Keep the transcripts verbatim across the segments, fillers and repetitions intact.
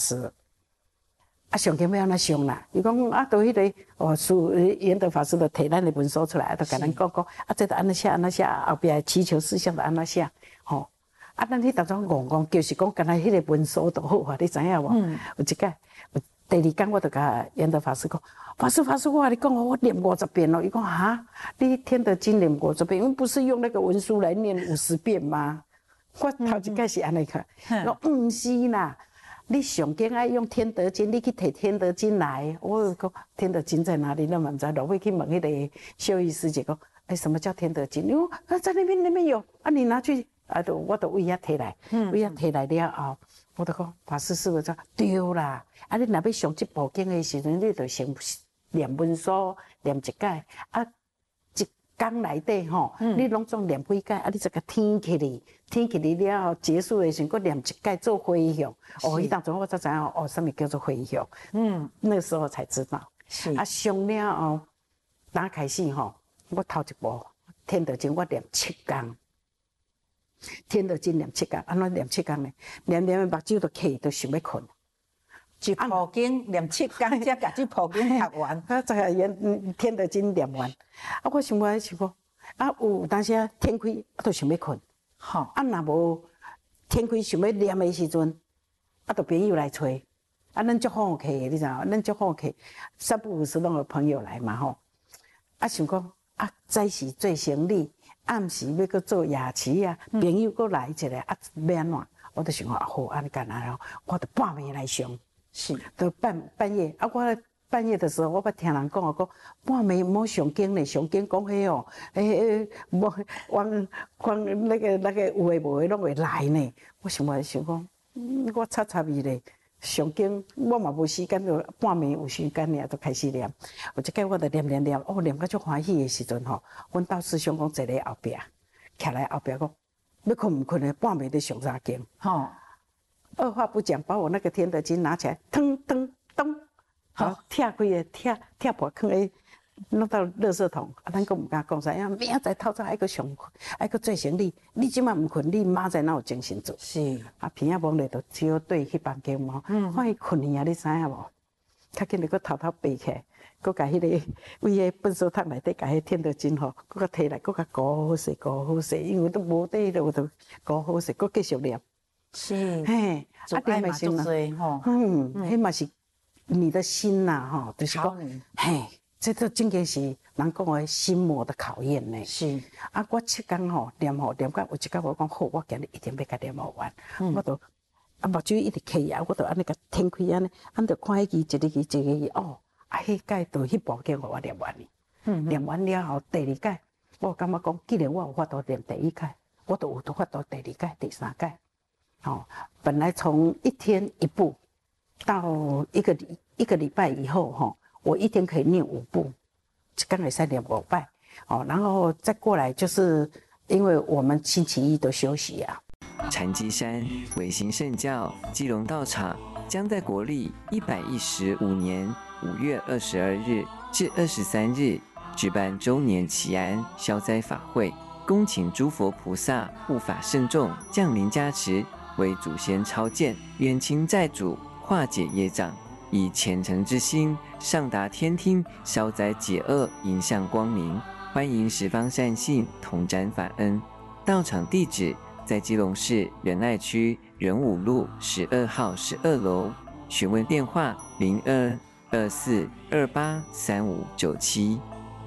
师。啊，上经要安怎上啦？伊讲啊，都迄、那个哦，苏延德法师就摕咱的文书出来，就甲咱讲讲，啊，这着安怎写安怎写，后壁祈求事项就安怎写，吼、哦。啊，咱迄当中戆戆，就是讲，干那迄个文书就好啊，你知影无？嗯、有一届，第二天我就甲延德法师讲，法师法师，我跟你讲哦，我念五十遍咯。伊讲哈，你天德经念五十遍，我们不是用那个文书来念五十遍吗？我头一届是安尼看，我唔是啦。你上经爱用天德经，你去摕天德经来。我讲天德经在哪里？那么唔知，落尾去问迄个修义师姐讲，哎，什么叫天德经？因为啊，在那边那边有啊，你拿去啊，都我都为遐摕来，为遐摕来了后，我就讲法师师傅说对啦。啊，你若要上这部经的时阵，你就先念文书，念一解啊。工内底吼，你拢总念几解，啊，你再甲填起哩，填起哩了后结束的时候，搁念一解做回向。哦，伊当中我才知影哦，什么叫做回向？嗯，那时候才知道。是啊，上了后，打开始吼，我头一部《天德经》我念七工，《天德经》念七工，安怎念七工呢？念念目睭都起，都想要困。 一部经念七工，才甲这部经读完。 啊，再下演《天德经》念完，啊，我想讲想讲，啊，有当时啊天开，啊，都想要困。吼，啊，若无天开想要念的时阵，啊，就朋友来催。啊，咱足好客，你知道？咱足好客，三不五时拢有朋友来嘛吼。啊，想讲啊，早时做生理，暗时要搁做夜市啊，朋友搁来一个，啊，要安怎？我就想讲好，安尼干啊，我就半暝来上。是，到半半夜啊！我半夜的时候，我捌听人讲啊，讲半暝莫上经咧，上经讲迄哦，诶诶，莫往往那个那个有诶无诶拢会来呢。我想话想讲，嗯、我插插伊咧，上经我嘛无时间，就半暝有时间尔，就开始念。有一摆我就念念念，哦，念到足欢喜诶时阵吼，阮道师兄讲坐咧后壁，徛来后壁讲，要困毋困咧？半暝咧上啥经？吼。二话不讲，把我那个天德经拿起来，噔噔噔，好，拆开个，拆拆破，放喺弄到垃圾桶。啊，咱佫唔敢讲啥，因为明仔透早爱佫上课，爱佫做生理。你即摆唔困，你明仔哪有精神做？是。啊，平仔摸咧就只好对去房间嘛。嗯。看伊困去啊，你知影无？较紧着佫偷偷爬起来，佫甲迄个为迄粪扫桶内底甲迄天德经吼，佫甲摕来，佫甲搞好势，搞好势，因为都无底了，我都搞好势，佫继续念。是，嘿， 啊，点嘛就多吼， 嗯，迄嘛是你的心呐，吼，就是讲，嘿，这都真个是人讲的心魔的考验呢。是，啊，我七工吼念吼念到有一工我讲好，我今日一定要甲念好完，我都啊目睭一直起啊，我都安尼甲天开安尼，安着看迄字一个字一个字哦，啊，迄届就迄部经互我念完哩，嗯，念完了后第二届，我感觉讲，既然我有法度念第一届，我都有法度第二届、第三届。哦，本来从一天一部，到一个礼一个礼拜以后，哈、哦，我一天可以念五部，刚才三念五拜，哦，然后再过来就是因为我们星期一都休息啊。 禅机山维新圣教基隆道场将在国历一百一十五年五月二十二日至二十三日举办周年祈安消灾法会，恭请诸佛菩萨护法圣众降临加持。为祖先超荐，远亲债主，化解业障，以虔诚之心上达天听，消灾解厄，迎向光明。欢迎十方善信同沾法恩。道场地址在基隆市仁爱区仁武路十二号十二楼，询问电话零二二四二八三五九七。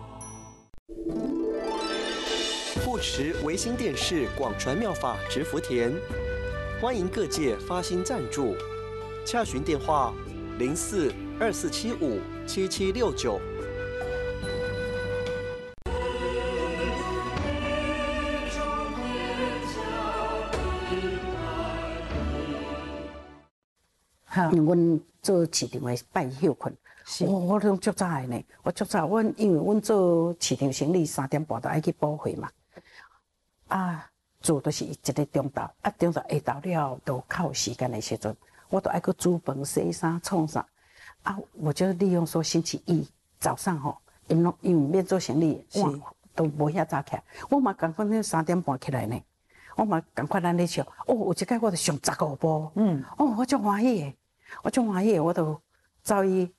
护持维新电视广传妙法植福田。欢迎各界发心赞助，洽询电话零四二四七五七七六九。 哈，阮做市场的拜休困，我我拢足早的呢，我足早，阮因为阮做市场生理三点半就爱去补货嘛，啊。做都是一个中昼，啊中昼下昼了都靠时间的时阵，我都爱去煮饭、洗衫、创啥，啊，我就利用说星期一早上吼，因拢因为免做生理，哇，都无遐早起来，我嘛赶快那三点半起来呢，我嘛赶快咱咧笑，哦，有一摆我就上十五步，嗯，哦，我足欢喜的， 我足欢喜的，我都走去